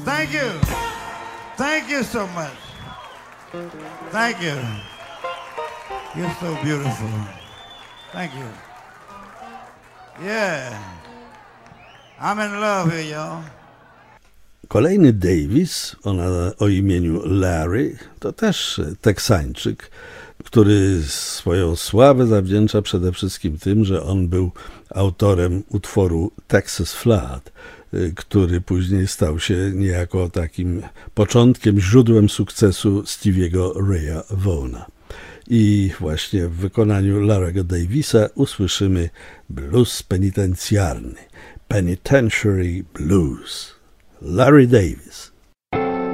Thank you. Thank you so much. Thank you. You're so beautiful. Thank you. Yeah. I'm in love here, y'all. Kolejny Davis, o imieniu Larry, to też Teksańczyk, który swoją sławę zawdzięcza przede wszystkim tym, że on był autorem utworu Texas Flood, który później stał się niejako takim początkiem, źródłem sukcesu Stevie'ego Raya Vaughna. I właśnie w wykonaniu Larry'ego Davisa usłyszymy blues penitencjarny, Penitentiary Blues. Larry Davis.